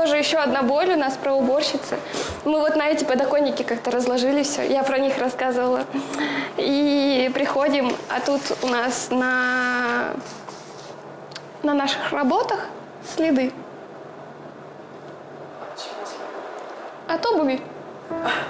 тоже еще одна боль у нас про уборщицы. Мы вот на эти подоконники как-то разложили все. Я про них рассказывала. И приходим, а тут у нас на наших работах следы. От обуви.